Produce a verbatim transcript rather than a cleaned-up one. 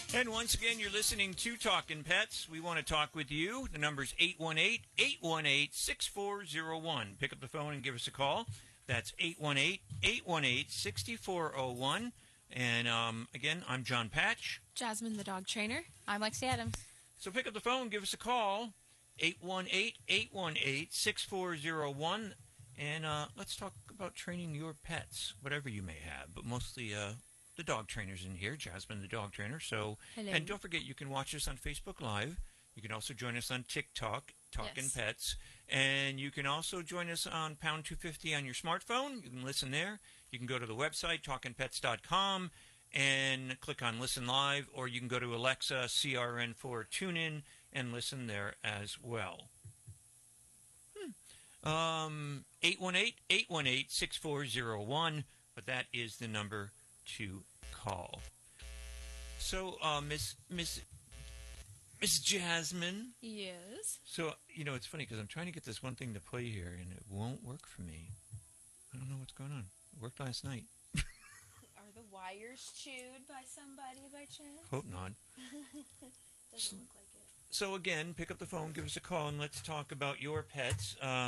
And once again, you're listening to Talkin' Pets. We want to talk with you. The number's eight one eight, eight one eight, six four zero one. Pick up the phone and give us a call. That's eight one eight, eight one eight, six four zero one. And um, again, I'm John Patch. Jasmine, the dog trainer. I'm Lexi Adams. So pick up the phone, give us a call. eight one eight, eight one eight, six four zero one. And uh, let's talk about training your pets, whatever you may have, but mostly uh, the dog trainers in here, Jasmine, the dog trainer. So, Hello. And don't forget, you can watch us on Facebook Live. You can also join us on TikTok, Talkin' Yes. Pets. And you can also join us on Pound two fifty on your smartphone. You can listen there. You can go to the website, talkin pets dot com, and click on Listen Live, or you can go to Alexa, C R N four, TuneIn, and listen there as well. Hmm. Um, eight one eight, eight one eight, six four zero one, but that is the number to call. So, uh, Miss Miss Miss Jasmine. Yes. So, you know, it's funny because I'm trying to get this one thing to play here, and it won't work for me. I don't know what's going on. It worked last night. Are the wires chewed by somebody by chance? Hope not. Doesn't look like it. So again, pick up the phone, give us a call, and let's talk about your pets. Um,